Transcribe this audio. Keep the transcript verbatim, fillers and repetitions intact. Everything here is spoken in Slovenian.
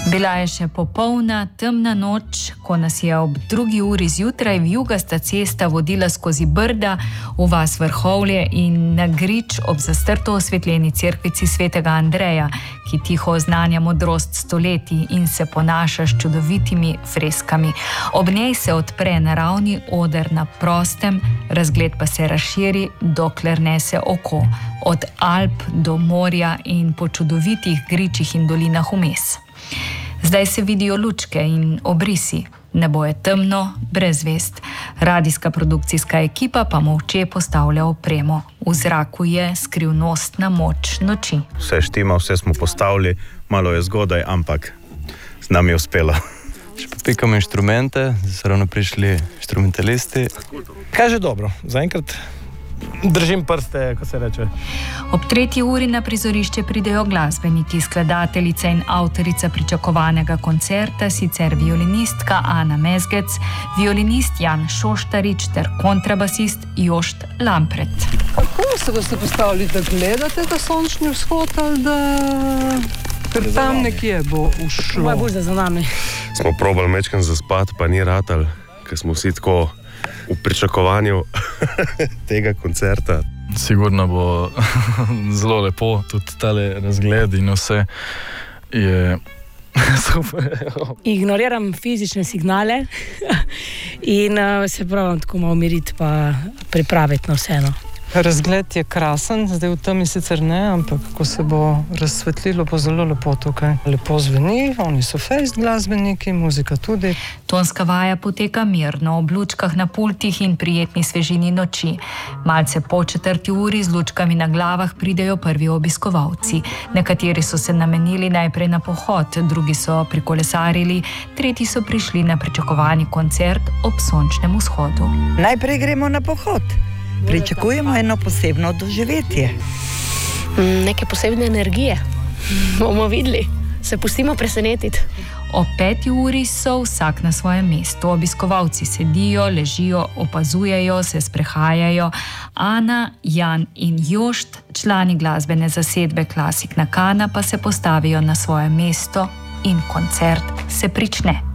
Bila je še popolna, temna noč, ko nas je ob drugi uri zjutraj vijugasta cesta vodila skozi Brda v vas Vrhovlje in na grič ob zastrto osvetljeni cerkvici svetega Andreja, ki tiho oznanja modrost stoletij in se ponaša s čudovitimi freskami. Ob njej se odpre naravni oder na prostem, razgled pa se razširi, dokler nese oko, od Alp do morja in po čudovitih gričih in dolinah vmes. Zdaj se vidijo lučke in obrisi. Nebo je temno, brez zvest. Radijska produkcijska ekipa pa molče postavlja opremo. V zraku je skrivnostna moč noči. Vse štima, vse smo postavili, malo je zgodaj, ampak z nami je uspelo. Še popikamo inštrumente, zdaj so ravno prišli inštrumentalisti. Kaže dobro, zaenkrat držim prste, ko se reče. Ob tretji uri na prizorišče pridejo glasbeniki, skladateljica in avtorica pričakovanega koncerta, sicer violinistka Ana Mezgec, violinist Jan Šoštarič ter kontrabasist Jošt Lampret. Kako se boste postavili, da gledate ta sončni vzhod ali da... Ker tam nekje bo ušlo? Moje bolj za nami. Smo probali mečkam zaspati, pa ni ratal, ker smo vsi tako v pričakovanju tega koncerta. Sigurno bo zelo lepo, tudi tale razgled in vse je super. Ignoriram fizične signale in uh, se pravim tako malo umiriti pa pripraviti na vseeno. Razgled je krasen, zdaj v temi sicer ne, ampak ko se bo razsvetlilo, bo zelo lepo tukaj. Lepo zveni, oni so fejst glasbeniki, muzika tudi. Tonska vaja poteka mirno, ob lučkah na pultih in prijetni svežini noči. Malce po četrti uri z lučkami na glavah pridejo prvi obiskovalci. Nekateri so se namenili najprej na pohod, drugi so prikolesarili, tretji so prišli na pričakovani koncert ob sončnem vzhodu. Najprej gremo na pohod. Pričakujemo eno posebno doživetje. Neke posebne energije. Bomo videli. Se pustimo presenetiti. O peti uri so vsak na svojem mestu. Obiskovalci sedijo, ležijo, opazujejo, se sprehajajo. Ana, Jan in Jošt, člani glasbene zasedbe Klasik na Kana, pa se postavijo na svoje mesto in koncert se prične.